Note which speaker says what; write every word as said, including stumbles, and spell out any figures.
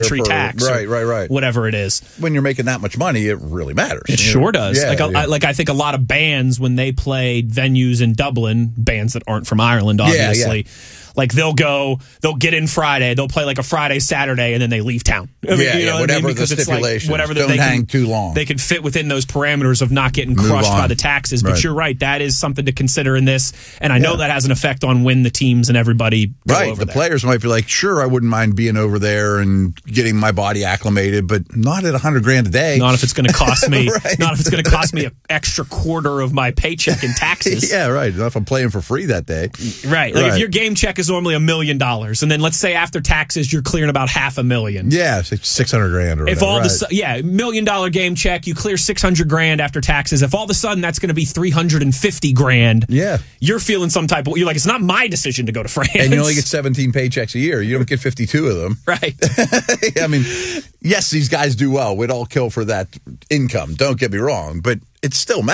Speaker 1: entry
Speaker 2: per,
Speaker 1: tax,
Speaker 2: right, right, right,
Speaker 1: whatever it is.
Speaker 2: When you're making that much money, it really matters.
Speaker 1: It sure know? does.
Speaker 2: Yeah,
Speaker 1: like,
Speaker 2: yeah.
Speaker 1: I, like I think a lot of bands when they play venues in Dublin, bands that aren't from Ireland, obviously.
Speaker 2: Yeah, yeah.
Speaker 1: Like they'll go, they'll get in Friday, they'll play like a Friday, Saturday, and then they leave town. I mean,
Speaker 2: yeah,
Speaker 1: you know
Speaker 2: yeah, whatever
Speaker 1: I mean?
Speaker 2: the stipulations.
Speaker 1: Like, whatever that
Speaker 2: Don't
Speaker 1: they
Speaker 2: hang
Speaker 1: can,
Speaker 2: too long.
Speaker 1: They can fit within those parameters of not getting
Speaker 2: Move
Speaker 1: crushed
Speaker 2: on.
Speaker 1: by the taxes. But
Speaker 2: right.
Speaker 1: you're right, that is something to consider in this. And I know
Speaker 2: yeah.
Speaker 1: that has an effect on when the teams and everybody go
Speaker 2: right.
Speaker 1: over
Speaker 2: The
Speaker 1: there.
Speaker 2: players might be like, sure, I wouldn't mind being over there and getting my body acclimated, but not at a hundred grand a day.
Speaker 1: Not if it's going to cost me.
Speaker 2: right.
Speaker 1: Not if it's going to cost me an extra quarter of my paycheck in taxes.
Speaker 2: yeah, right. Not if I'm playing for free that day.
Speaker 1: Right. Like
Speaker 2: right.
Speaker 1: if your game check is normally a million dollars, and then let's say after taxes you're clearing about half a million.
Speaker 2: Yeah, six hundred grand or
Speaker 1: If
Speaker 2: whatever.
Speaker 1: all
Speaker 2: right.
Speaker 1: the yeah million dollar game check, you clear six hundred grand after taxes. If all of a sudden that's going to be three hundred and fifty grand,
Speaker 2: yeah,
Speaker 1: you're feeling some type of. You're like, it's not my decision to go to France,
Speaker 2: and you only get seventeen paychecks a year. You don't get fifty-two of them,
Speaker 1: right?
Speaker 2: I mean, yes, these guys do well. We'd all kill for that income. Don't get me wrong, but it's still.